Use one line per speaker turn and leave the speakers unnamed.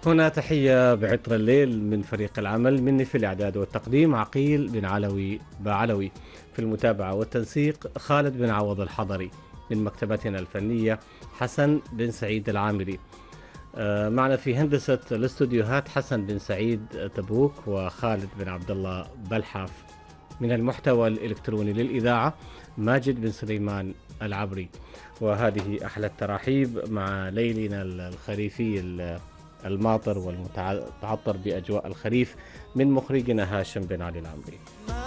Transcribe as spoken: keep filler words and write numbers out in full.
هنا تحية بعطر الليل من فريق العمل، مني في الإعداد والتقديم عقيل بن علوي بعلوي، في المتابعة والتنسيق خالد بن عوض الحضري، من مكتبتنا الفنية حسن بن سعيد العامري. آه، معنا في هندسة الاستوديوهات حسن بن سعيد تبوك وخالد بن عبد الله بلحاف. من المحتوى الإلكتروني للإذاعة ماجد بن سليمان العبري. وهذه أحلى التراحيب مع ليلنا الخريفي الماطر والمتعطر بأجواء الخريف من مخرجنا هاشم بن علي العمري.